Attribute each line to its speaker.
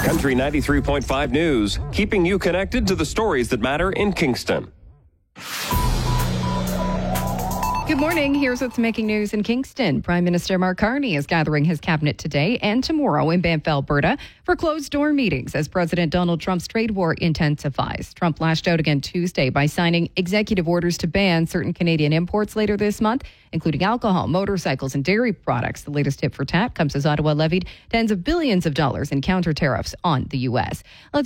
Speaker 1: Country 93.5 News, keeping you connected to the stories that matter in Kingston.
Speaker 2: Good morning. Here's what's making news in Kingston. Prime Minister Mark Carney is gathering his cabinet today and tomorrow in Banff, Alberta for closed-door meetings as President Donald Trump's trade war intensifies. Trump lashed out again Tuesday by signing executive orders to ban certain Canadian imports later this month, including alcohol, motorcycles, and dairy products. The latest tip for tat comes as Ottawa levied tens of billions of dollars in counter tariffs on the U.S. Let's